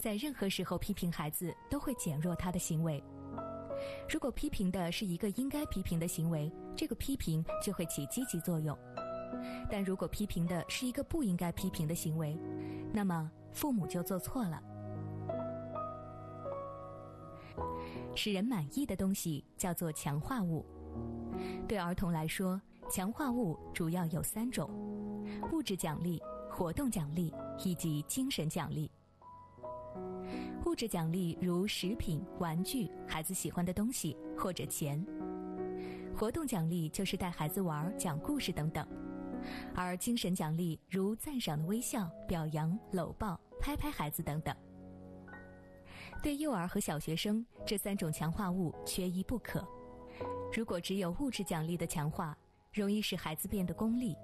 在任何时候批评孩子都会减弱他的行为。如果批评的是一个应该批评的行为，这个批评就会起积极作用。但如果批评的是一个不应该批评的行为，那么父母就做错了。使人满意的东西叫做强化物。对儿童来说，强化物主要有3种：物质奖励、活动奖励以及精神奖励。物质奖励如食品、玩具、孩子喜欢的东西或者钱。活动奖励就是带孩子玩、讲故事等等。而精神奖励如赞赏的微笑、表扬、搂抱、拍拍孩子等等。对幼儿和小学生，这3种强化物缺一不可。如果只有物质奖励的强化，容易使孩子变得功利。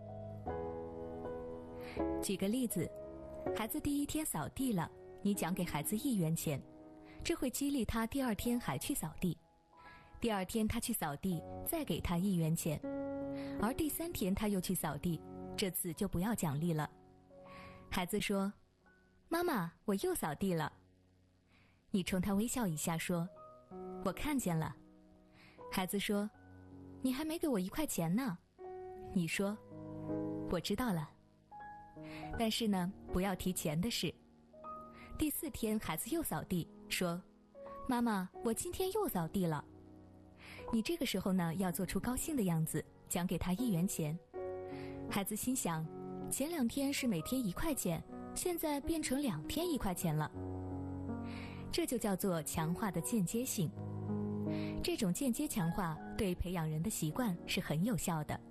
举个例子，孩子第1天扫地了，你奖给孩子1元钱，这会激励他第2天还去扫地。第2天他去扫地，再给他1元钱，而第3天他又去扫地，这次就不要奖励了。孩子说：“妈妈，我又扫地了。”你冲他微笑一下说：“我看见了。”孩子说：“你还没给我1块钱呢。”你说：“我知道了。”但是呢，不要提钱的事。第4天孩子又扫地，说：“妈妈，我今天又扫地了。”你这个时候呢，要做出高兴的样子，奖给他1元钱。孩子心想，前2天是每天1块钱，现在变成2天1块钱了。这就叫做强化的间接性。这种间接强化对培养人的习惯是很有效的。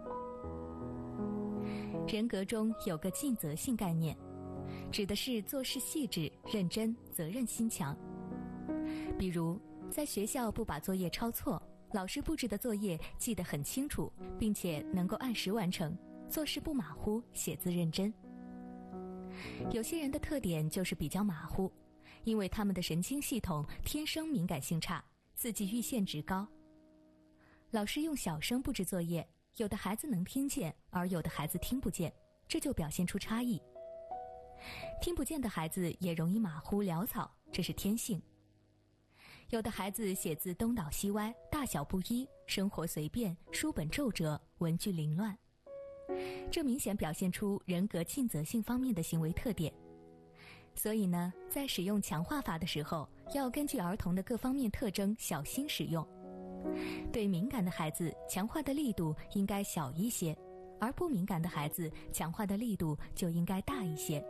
人格中有个尽责性概念，指的是做事细致、认真、责任心强。比如，在学校不把作业抄错，老师布置的作业记得很清楚，并且能够按时完成，做事不马虎，写字认真。有些人的特点就是比较马虎，因为他们的神经系统天生敏感性差，刺激阈限值高。老师用小声布置作业，有的孩子能听见，而有的孩子听不见，这就表现出差异。听不见的孩子也容易马虎潦草，这是天性。有的孩子写字东倒西歪，大小不一，生活随便，书本皱褶，文具凌乱。这明显表现出人格尽责性方面的行为特点。所以呢，在使用强化法的时候，要根据儿童的各方面特征小心使用。对敏感的孩子，强化的力度应该小一些，而不敏感的孩子，强化的力度就应该大一些。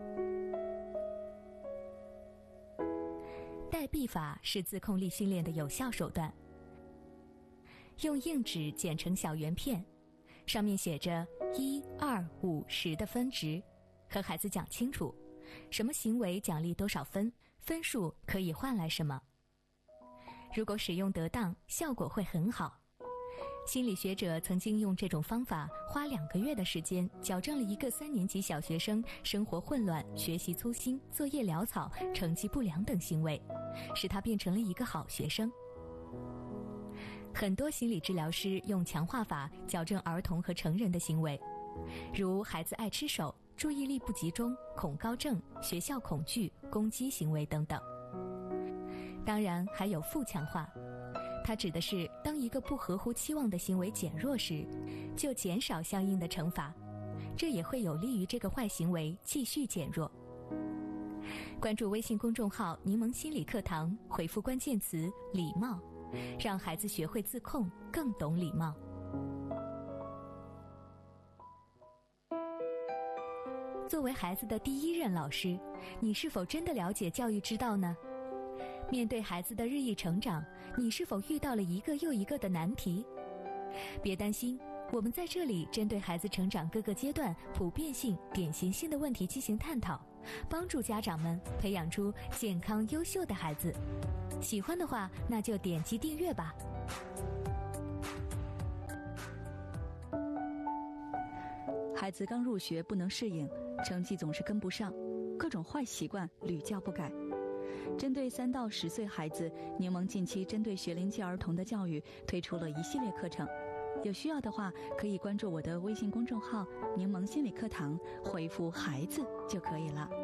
代币法是自控力训练的有效手段。用硬纸剪成小圆片，上面写着1、2、5、10的分值，和孩子讲清楚什么行为奖励多少分，分数可以换来什么。如果使用得当，效果会很好。心理学者曾经用这种方法花2个月的时间，矫正了一个3年级小学生生活混乱、学习粗心、作业潦草、成绩不良等行为，使他变成了一个好学生。很多心理治疗师用强化法矫正儿童和成人的行为，如孩子爱吃手、注意力不集中、恐高症、学校恐惧、攻击行为等等。当然还有负强化，它指的是当一个不合乎期望的行为减弱时，就减少相应的惩罚，这也会有利于这个坏行为继续减弱。关注微信公众号柠檬心理课堂，回复关键词礼貌，让孩子学会自控，更懂礼貌。作为孩子的第1任老师，你是否真的了解教育之道呢？面对孩子的日益成长，你是否遇到了一个又一个的难题？别担心，我们在这里针对孩子成长各个阶段普遍性、典型性的问题进行探讨，帮助家长们培养出健康优秀的孩子。喜欢的话，那就点击订阅吧。 孩子刚入学不能适应，成绩总是跟不上，各种坏习惯屡教不改。针对3到10岁孩子，柠檬近期针对学龄期儿童的教育推出了一系列课程，有需要的话可以关注我的微信公众号柠檬心理课堂，回复孩子就可以了。